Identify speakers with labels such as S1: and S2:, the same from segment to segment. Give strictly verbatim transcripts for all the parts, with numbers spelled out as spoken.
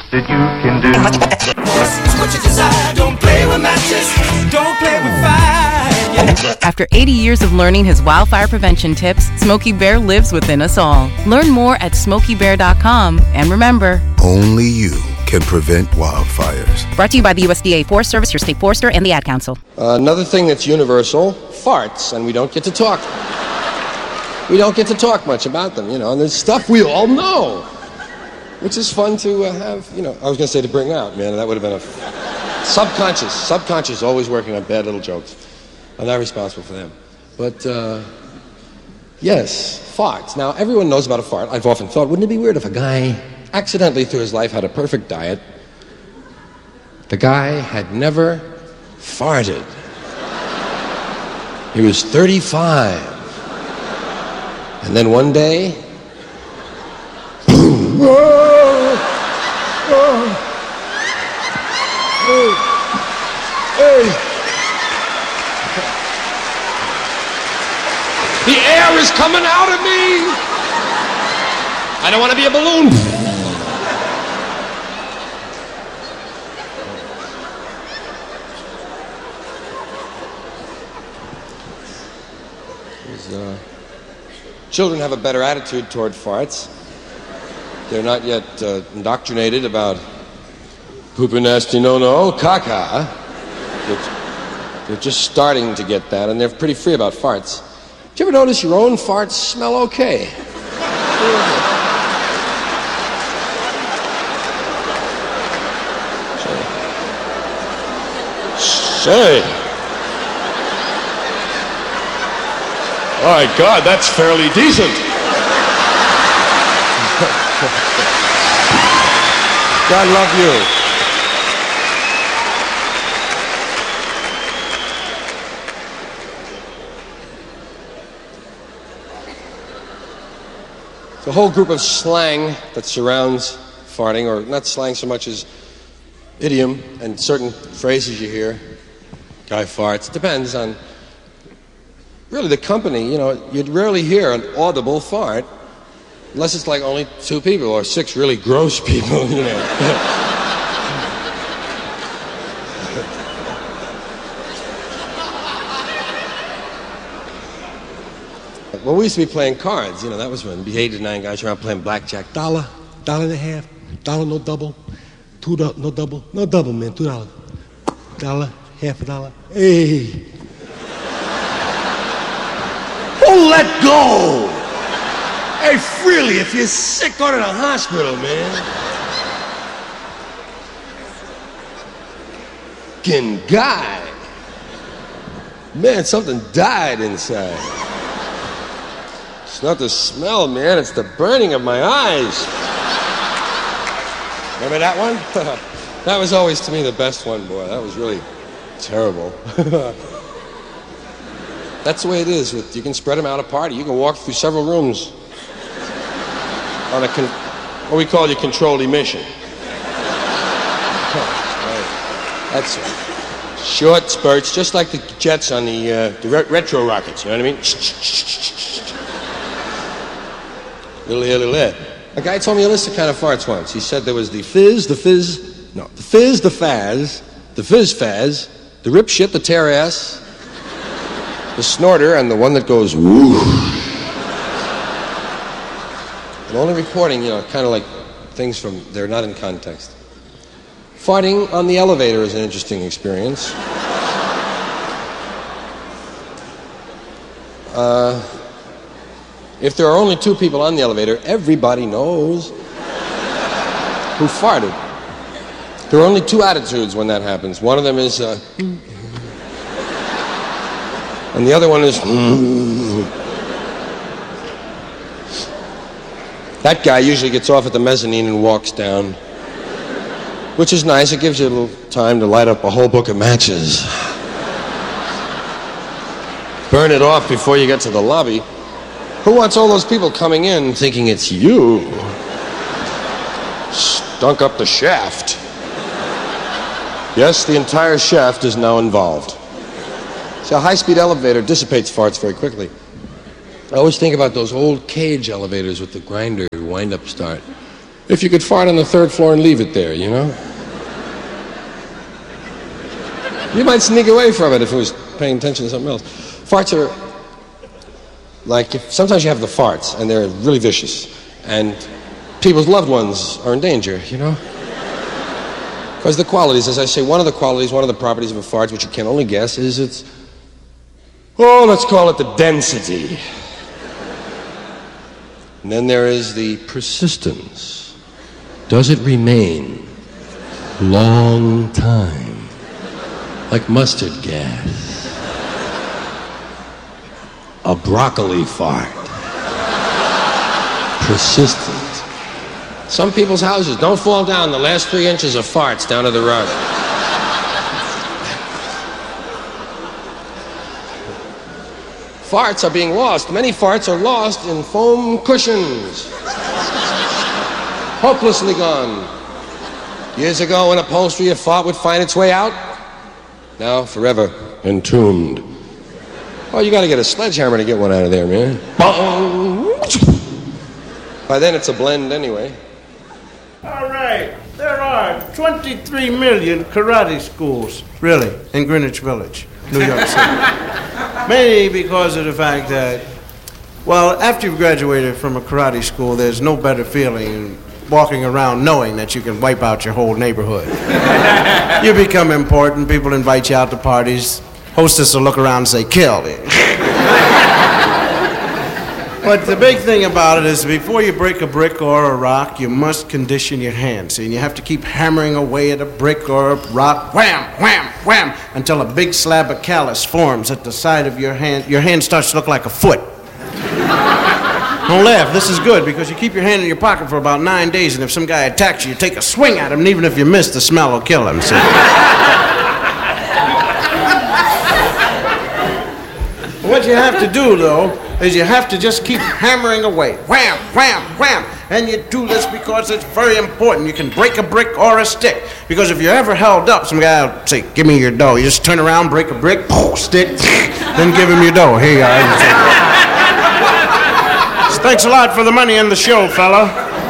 S1: that you can do.
S2: What you desire, don't play with matches, don't play with fire. Yeah.
S3: After eighty years of learning his wildfire prevention tips, Smokey Bear lives within us all. Learn more at smokey bear dot com. And remember,
S4: only you can prevent wildfires.
S3: Brought to you by the U S D A Forest Service, your state forester, and the Ad Council.
S5: Uh, another thing that's universal, farts, and we don't get to talk. We don't get to talk much about them, you know, and there's stuff we all know, which is fun to uh, have, you know, I was going to say to bring out, man, that would have been a f- subconscious, subconscious, always working on bad little jokes. I'm not responsible for them. But, uh, yes, farts. Now, everyone knows about a fart. I've often thought, wouldn't it be weird if a guy accidentally through his life had a perfect diet? The guy had never farted. He was thirty-five. And then one day, boom! Oh, oh, hey, hey. The air is coming out of me. I don't want to be a balloon. These, uh, children have a better attitude toward farts. They're not yet uh, indoctrinated about pooping nasty no-no, caca. They're, they're just starting to get that, and they're pretty free about farts. Do you ever notice your own farts smell okay? Say. My God, that's fairly decent. God love you. The whole group of slang that surrounds farting, or not slang so much as idiom and certain phrases you hear. Guy farts. It depends on really the company. You know, you'd rarely hear an audible fart unless it's like only two people or six really gross people, you know. Well, we used to be playing cards, you know, that was when we eight to nine guys around playing blackjack. Dollar, dollar and a half, dollar no double, two do- no double, no double, man, two dollars. Dollar, half a dollar, hey. Oh, let go! Hey, freely, if you're sick, go to the hospital, man. Fucking guy. Man, something died inside. It's not the smell, man. It's the burning of my eyes. Remember that one? That was always, to me, the best one, boy. That was really terrible. That's the way it is. With, you can spread them out apart. You can walk through several rooms on a, con- what we call your controlled emission. Right. That's short spurts, just like the jets on the, uh, the re- retro rockets. You know what I mean? Little here, little there. A guy told me a list of kind of farts once. He said there was the fizz, the fizz, no, the fizz, the fazz, the fizz fazz, the rip shit, the tear ass, the snorter, and the one that goes whoosh. I'm only reporting, you know, kind of like things from, they're not in context. Farting on the elevator is an interesting experience. Uh... If there are only two people on the elevator, everybody knows who farted. There are only two attitudes when that happens. One of them is, uh, and the other one is, that guy usually gets off at the mezzanine and walks down, which is nice. It gives you a little time to light up a whole book of matches. Burn it off before you get to the lobby. Who wants all those people coming in thinking it's you? Stunk up the shaft. Yes, the entire shaft is now involved. See, a high-speed elevator dissipates farts very quickly. I always think about those old cage elevators with the grinder wind-up start. if you could fart on the third floor and leave it there, you know? You might sneak away from it if it was paying attention to something else. Farts are like, if, sometimes you have the farts, and they're really vicious, and people's loved ones are in danger, you know? Because the qualities, as I say, one of the qualities, one of the properties of a fart, which you can only guess, is its, oh, let's call it the density. And then there is the persistence. Does it remain long time, like mustard gas? A broccoli fart. Persistent. Some people's houses don't fall down the last three inches of farts down to the rug. Farts are being lost. Many farts are lost in foam cushions. Hopelessly gone. Years ago, when upholstery, a fart would find its way out. Now, forever entombed. Oh, you gotta get a sledgehammer to get one out of there, man. By then, it's a blend anyway.
S1: All right, there are twenty-three million karate schools, really, in Greenwich Village, New York City. Mainly because of the fact that, well, after you've graduated from a karate school, there's no better feeling than walking around knowing that you can wipe out your whole neighborhood. You become important, people invite you out to parties, hostess will look around and say, kill it. But the big thing about it is before you break a brick or a rock, you must condition your hands. And you have to keep hammering away at a brick or a rock, wham, wham, wham, until a big slab of callus forms at the side of your hand. Your hand starts to look like a foot. Don't laugh, this is good because you keep your hand in your pocket for about nine days and if some guy attacks you, you take a swing at him and even if you miss, the smell will kill him. See? What you have to do, though, is you have to just keep hammering away. Wham, wham, wham. And you do this because it's very important. You can break a brick or a stick. Because if you're ever held up, some guy will say, give me your dough. You just turn around, break a brick, stick, then give him your dough. Here you are. Thanks a lot for the money in the show, fella.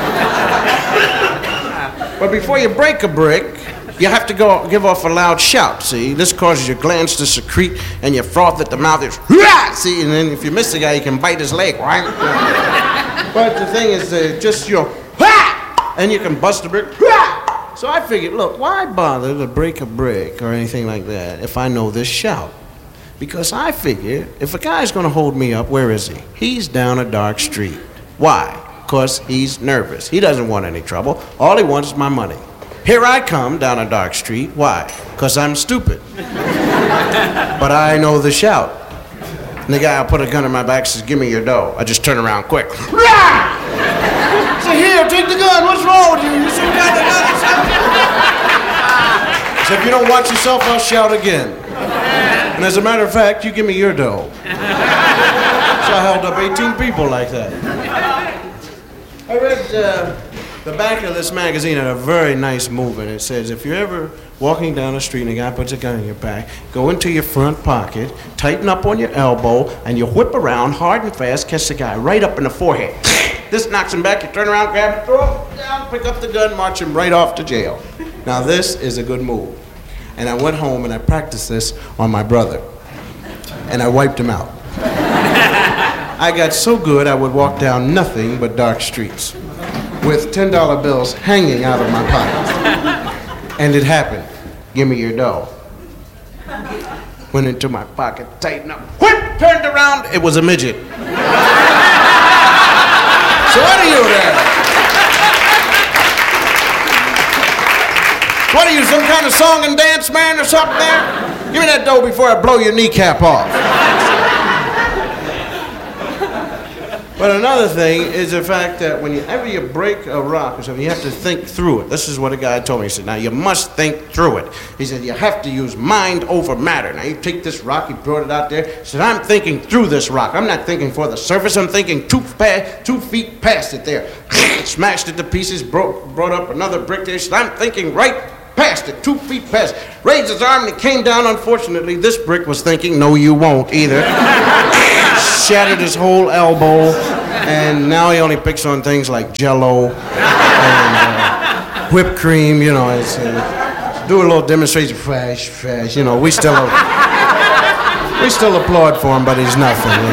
S1: But before you break a brick, you have to go give off a loud shout, see? This causes your glands to secrete and your froth at the mouth is, Rah! See? And then if you miss the guy, you can bite his leg, right? But the thing is, uh, just your, Rah! And you can bust a brick, Rah! So I figured, look, why bother to break a brick or anything like that if I know this shout? Because I figure, if a guy's gonna hold me up, where is he? He's down a dark street. Why? Because he's nervous. He doesn't want any trouble. All he wants is my money. Here I come down a dark street. Why? Because I'm stupid. But I know the shout. And the guy will put a gun in my back and says, give me your dough. I just turn around quick. Rah! Say, here, take the gun. What's wrong with you? You some kind of gun or something? So if you don't watch yourself, I'll shout again. And as a matter of fact, you give me your dough. So I held up eighteen people like that. I read uh, the back of this magazine had a very nice movement. It says, if you're ever walking down the street and a guy puts a gun in your back, go into your front pocket, tighten up on your elbow, and you whip around hard and fast, catch the guy right up in the forehead. This knocks him back, you turn around, grab him, throw him down, pick up the gun, march him right off to jail. Now this is a good move. And I went home and I practiced this on my brother. And I wiped him out. I got so good I would walk down nothing but dark streets with ten dollar bills hanging out of my pocket. And it happened. Give me your dough. Went into my pocket, tightened up, whip, turned around, it was a midget. So what are you there? What are you, some kind of song and dance man or something there? Give me that dough before I blow your kneecap off. But another thing is the fact that whenever you break a rock or something, you have to think through it. This is what a guy told me. He said, now you must think through it. He said, you have to use mind over matter. Now you take this rock, he brought it out there. He said, I'm thinking through this rock. I'm not thinking for the surface. I'm thinking two, pa- two feet past it there. Smashed it to pieces, broke, brought up another brick there. He said, I'm thinking right past it, two feet past it. Raised his arm and it came down. Unfortunately, this brick was thinking, no, you won't either. Shattered his whole elbow, and now he only picks on things like Jell-O. and uh, whipped cream, you know, it's, uh, do a little demonstration, fresh, fresh, you know, we still, uh, we still applaud for him, but he's nothing, you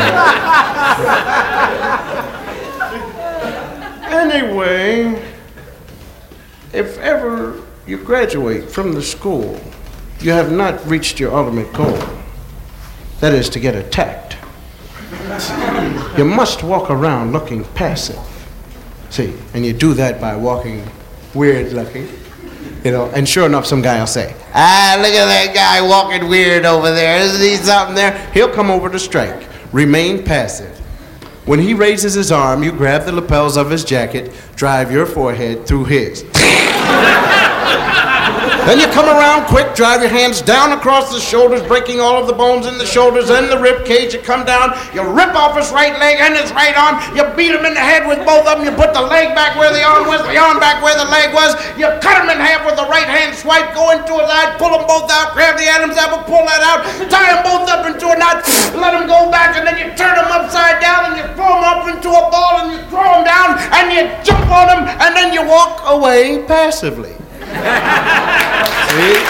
S1: know. Anyway, if ever you graduate from the school, you have not reached your ultimate goal. That is to get attacked. You must walk around looking passive. See, and you do that by walking weird looking, you know, and sure enough, some guy will say, ah, look at that guy walking weird over there. Isn't he something there? He'll come over to strike. Remain passive. When he raises his arm, you grab the lapels of his jacket, drive your forehead through his. Then you come around quick, drive your hands down across the shoulders, breaking all of the bones in the shoulders and the rib cage. You come down, you rip off his right leg and his right arm, you beat him in the head with both of them, you put the leg back where the arm was, the arm back where the leg was, you cut him in half with the right hand swipe, go into his eye, pull them both out, grab the Adam's apple, pull that out, tie them both up into a knot, let them go back, and then you turn them upside down and you throw them up into a ball and you throw them down and you jump on them and then you walk away passively. See?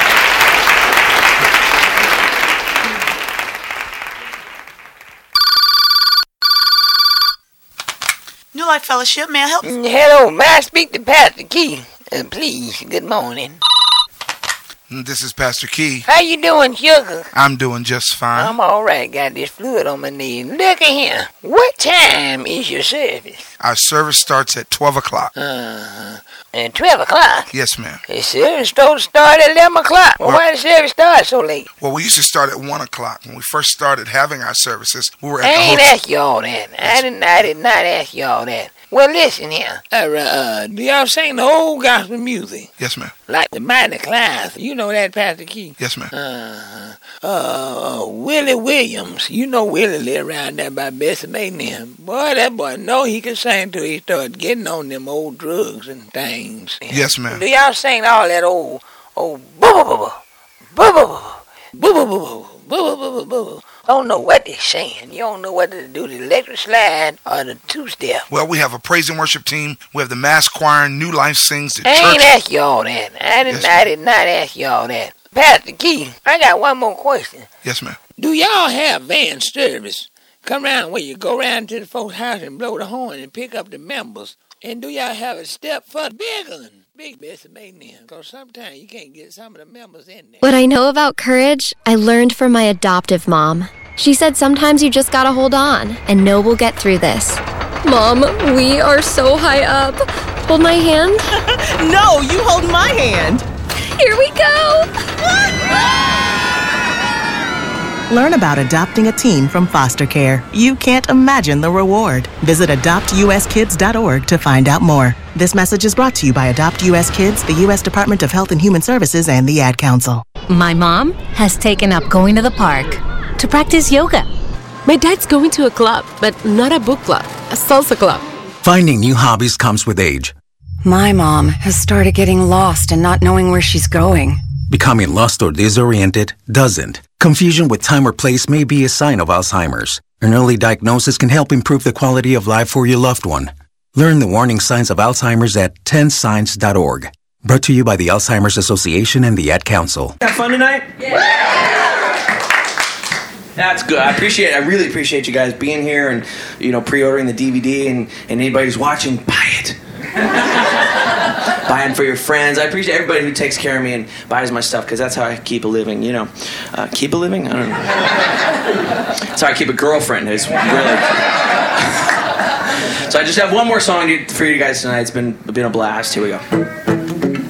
S6: New Life Fellowship, may I help?
S7: Hello, may I speak to Pastor Key? Uh, please, good morning.
S8: This is Pastor Key.
S7: How you doing, sugar?
S8: I'm doing just fine.
S7: I'm all right. Got this fluid on my knee. Look at here. What time is your service?
S8: Our service starts at twelve o'clock.
S7: Uh-huh. And twelve o'clock?
S8: Yes, ma'am.
S7: The service don't start at eleven o'clock. Well,
S8: well,
S7: why the service start so late?
S8: Well, we used to start at one o'clock. When we first started having our services, we were at
S7: I
S8: the
S7: ain't
S8: hotel.
S7: ask you all that. I didn't, I did not ask you all that. Well, listen here. Uh, uh, do y'all sing the old gospel music?
S8: Yes, ma'am.
S7: Like the Mighty Class. You know that, Pastor Key?
S8: Yes, ma'am.
S7: Uh-huh. Uh, uh, Willie Williams. You know Willie live around there by Bessie Maiden. Boy, that boy know he can sing till he started getting on them old drugs and things.
S8: Yes, ma'am.
S7: Do y'all sing all that old, old, boo-boo-boo-boo, boo-boo-boo-boo, boo-boo-boo-boo, boo-boo-boo-boo? I don't know what they're saying. You don't know whether to do the electric slide or the two-step.
S8: Well, we have a praise and worship team. We have the mass choir. New Life sings. The
S7: I
S8: church.
S7: ain't ask you all that. I did,
S8: Yes,
S7: I did not ask you all that. Pastor Key, I got one more question.
S8: Yes, ma'am.
S7: Do y'all have van service? Come around where you go around to the folks' house and blow the horn and pick up the members? And do y'all have a step for the big one? Big Bessie Maiden, because sometimes you can't get some of the members in there.
S9: What I know about courage, I learned from my adoptive mom. She said sometimes you just gotta hold on and know we'll get through this. Mom, we are so high up. Hold my hand.
S6: No, you hold my hand.
S9: Here we go.
S10: Learn about adopting a teen from foster care. You can't imagine the reward. Visit adopt u s kids dot org to find out more. This message is brought to you by Adopt U S Kids, the U S Department of Health and Human Services, and the Ad Council.
S11: My mom has taken up going to the park to practice yoga.
S12: My dad's going to a club, but not a book club, a salsa club.
S13: Finding new hobbies comes with age.
S14: My mom has started getting lost and not knowing where she's going.
S13: Becoming lost or disoriented doesn't. Confusion with time or place may be a sign of Alzheimer's. An early diagnosis can help improve the quality of life for your loved one. Learn the warning signs of Alzheimer's at ten signs dot org. Brought to you by the Alzheimer's Association and the Ad Council.
S15: Have fun tonight? Yeah. That's good. I appreciate it. I really appreciate you guys being here and, you know, pre-ordering the D V D, and, and anybody who's watching, buy it. Buy it for your friends. I appreciate everybody who takes care of me and buys my stuff, because that's how I keep a living, you know. Uh, keep a living? I don't know. That's how I keep a girlfriend. It's really... So I just have one more song for you guys tonight. It's been, been a blast. Here we go.